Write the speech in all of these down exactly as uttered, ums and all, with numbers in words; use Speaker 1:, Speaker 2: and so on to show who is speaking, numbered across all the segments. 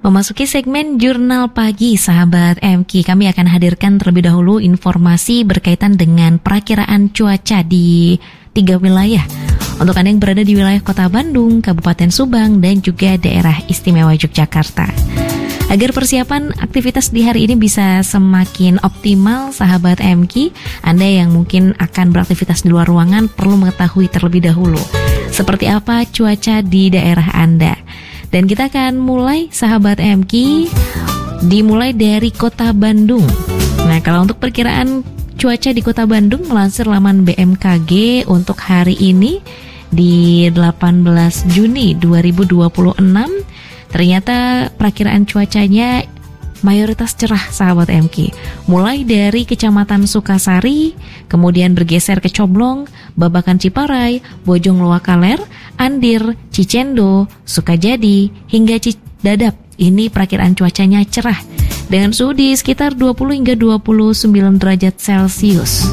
Speaker 1: Memasuki segmen Jurnal Pagi, sahabat M K, kami akan hadirkan terlebih dahulu informasi berkaitan dengan perakiraan cuaca di tiga wilayah. Untuk Anda yang berada di wilayah Kota Bandung, Kabupaten Subang, dan juga daerah istimewa Yogyakarta. Agar persiapan aktivitas di hari ini bisa semakin optimal, sahabat M K, Anda yang mungkin akan beraktivitas di luar ruangan perlu mengetahui terlebih dahulu seperti apa cuaca di daerah Anda. Dan kita akan mulai, sahabat M K, dimulai dari Kota Bandung. Nah, kalau untuk perkiraan cuaca di Kota Bandung melansir laman B M K G untuk hari ini di delapan belas Juni dua ribu dua puluh enam, ternyata perakiraan cuacanya mayoritas cerah, sahabat M K. Mulai dari Kecamatan Sukasari, kemudian bergeser ke Coblong, Babakan Ciparai, Bojong Loakaler, Andir, Cicendo, Sukajadi, hingga Cidadap. Ini perakiraan cuacanya cerah dengan suhu di sekitar dua puluh hingga dua puluh sembilan derajat Celcius.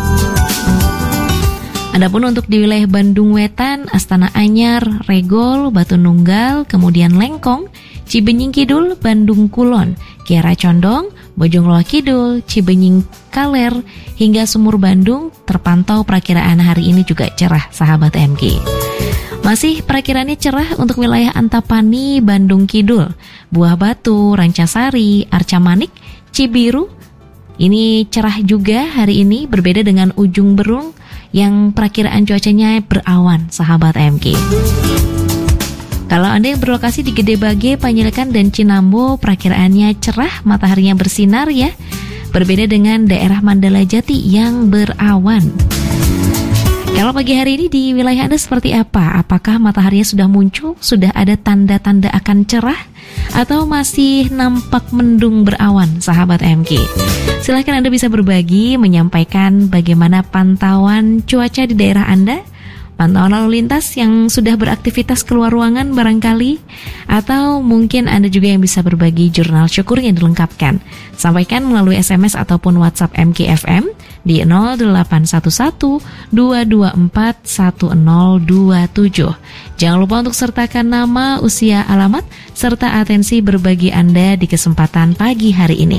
Speaker 1: Adapun untuk di wilayah Bandung Wetan, Astana Anyar, Regol, Batu Nunggal, kemudian Lengkong, Cibenying Kidul, Bandung Kulon, Kiara Condong, Bojong Loa Kidul, Cibenying Kaler, hingga Sumur Bandung terpantau perakiraan hari ini juga cerah, sahabat M K. Masih perakiraannya cerah untuk wilayah Antapani, Bandung Kidul, Buah Batu, Rancasari, Arca Manik, Cibiru. Ini cerah juga hari ini, berbeda dengan Ujung Berung yang perakiraan cuacanya berawan, sahabat M K. Kalau Anda yang berlokasi di Gede Bage, Panjelekan, dan Cinambo, perakiraannya cerah, mataharinya bersinar ya. Berbeda dengan daerah Mandala Jati yang berawan. Kalau pagi hari ini di wilayah Anda seperti apa? Apakah mataharinya sudah muncul? Sudah ada tanda-tanda akan cerah? Atau masih nampak mendung berawan, sahabat M K? Silahkan Anda bisa berbagi, menyampaikan bagaimana pantauan cuaca di daerah Anda, pantauan lalu lintas yang sudah beraktivitas keluar ruangan barangkali, atau mungkin Anda juga yang bisa berbagi jurnal syukur yang dilengkapkan. Sampaikan melalui S M S ataupun WhatsApp M K F M di nol delapan satu satu dua dua empat satu nol dua tujuh. Jangan lupa untuk sertakan nama, usia, alamat, serta atensi berbagi Anda di kesempatan pagi hari ini.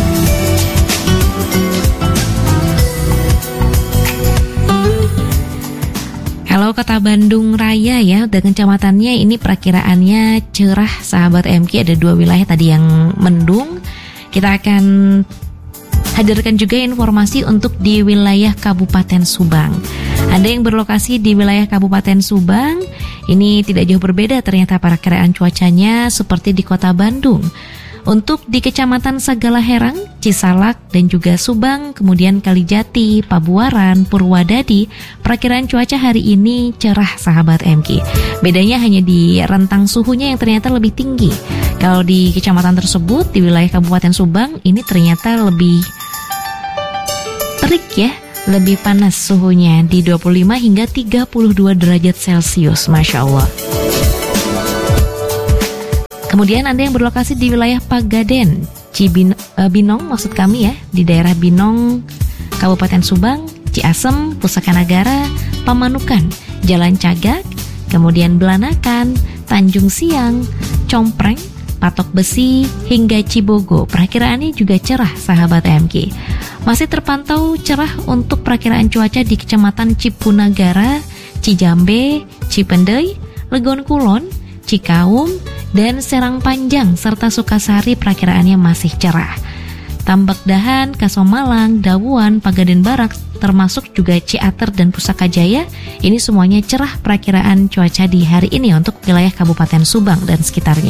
Speaker 1: Kalau Kota Bandung Raya ya, dan kecamatannya ini perakiraannya cerah, sahabat M K. Ada dua wilayah tadi yang mendung. Kita akan hadirkan juga informasi untuk di wilayah Kabupaten Subang. Anda yang berlokasi di wilayah Kabupaten Subang, ini tidak jauh berbeda ternyata perakiraan cuacanya seperti di Kota Bandung. Untuk di Kecamatan Sagala Herang, Cisalak, dan juga Subang, kemudian Kalijati, Pabuaran, Purwadadi, perakiraan cuaca hari ini cerah, sahabat M K. Bedanya hanya di rentang suhunya yang ternyata lebih tinggi. Kalau di kecamatan tersebut, di wilayah Kabupaten Subang, ini ternyata lebih terik ya, lebih panas suhunya di dua puluh lima hingga tiga puluh dua derajat Celcius, Masya Allah. Kemudian Anda yang berlokasi di wilayah Pagaden, Cibinong maksud kami ya, di daerah Binong, Kabupaten Subang, Ciasem, Pusaka Nagara, Pamanukan, Jalan Cagak, kemudian Belanakan, Tanjung Siang, Compreng, Patok Besi, hingga Cibogo. Perakiraannya juga cerah, sahabat M K. Masih terpantau cerah untuk perakiraan cuaca di Kecamatan Cipunagara, Cijambe, Cipendei, Legon Kulon, Cikaum, dan Serang Panjang, serta Sukasari perakiraannya masih cerah. Tambak Dahan, Kasomalang, Dawuan, Pagaden Barak, termasuk juga Ciater dan Pusaka Jaya, ini semuanya cerah perakiraan cuaca di hari ini untuk wilayah Kabupaten Subang dan sekitarnya.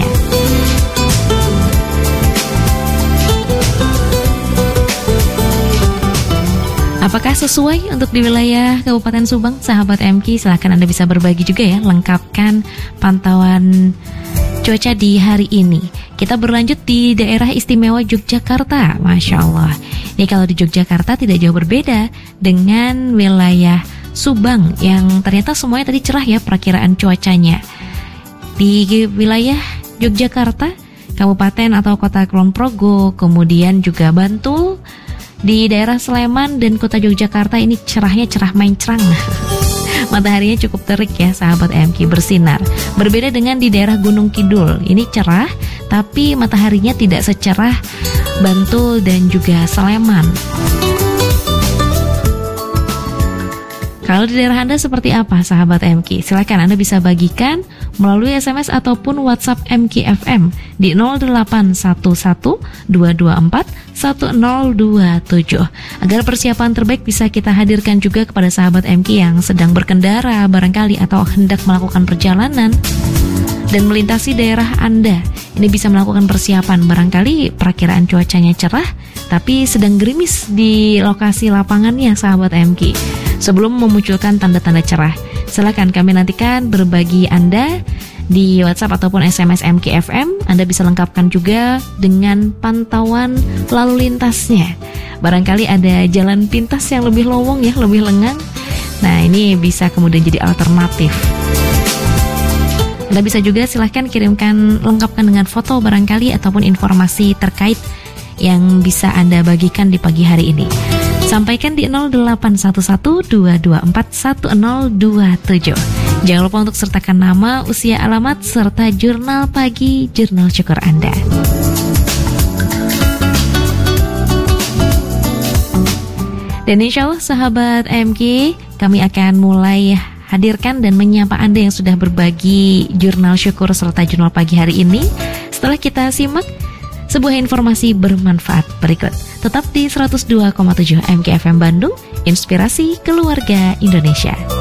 Speaker 1: Apakah sesuai untuk di wilayah Kabupaten Subang, sahabat M K? Silahkan Anda bisa berbagi juga ya, lengkapkan pantauan cuaca di hari ini. Kita berlanjut di daerah istimewa Yogyakarta. Masya Allah, ini kalau di Yogyakarta tidak jauh berbeda dengan wilayah Subang yang ternyata semuanya tadi cerah ya perakiraan cuacanya. Di wilayah Yogyakarta, Kabupaten atau Kota Kulon Progo, kemudian juga Bantul, di daerah Sleman dan Kota Yogyakarta ini cerahnya cerah main cerang. Mataharinya cukup terik ya, sahabat M K, bersinar. Berbeda dengan di daerah Gunung Kidul, ini cerah tapi mataharinya tidak secerah Bantul dan juga Sleman. Kalau di daerah Anda seperti apa, sahabat M K? Silakan Anda bisa bagikan melalui S M S ataupun WhatsApp M K F M di nol delapan satu satu dua dua empat satu nol dua tujuh. Agar persiapan terbaik bisa kita hadirkan juga kepada sahabat M K yang sedang berkendara barangkali atau hendak melakukan perjalanan dan melintasi daerah Anda. Ini bisa melakukan persiapan, barangkali perakiraan cuacanya cerah tapi sedang gerimis di lokasi lapangannya, sahabat M K. Sebelum memunculkan tanda-tanda cerah, silakan kami nantikan berbagi Anda di WhatsApp ataupun S M S M K F M. Anda bisa lengkapkan juga dengan pantauan lalu lintasnya. Barangkali ada jalan pintas yang lebih lowong ya, lebih lengang. Nah, ini bisa kemudian jadi alternatif. Anda bisa juga silahkan kirimkan, lengkapkan dengan foto barangkali ataupun informasi terkait yang bisa Anda bagikan di pagi hari ini. Sampaikan di nol delapan satu satu dua dua empat satu nol dua tujuh. Jangan lupa untuk sertakan nama, usia, alamat, serta jurnal pagi, jurnal syukur Anda. Dan insya Allah sahabat M K, kami akan mulai hadirkan dan menyapa Anda yang sudah berbagi jurnal syukur serta jurnal pagi hari ini. Setelah kita simak sebuah informasi bermanfaat berikut. Tetap di seratus dua koma tujuh M K F M Bandung, inspirasi keluarga Indonesia.